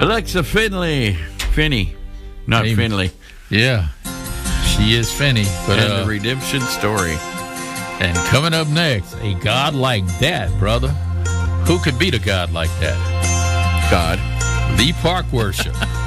Alexa Finney, not Amen. Finley. Yeah, she is Finney. But And the redemption story. and coming up next, a God like that, brother. Who could beat a God like that? God. Lee Park Worship.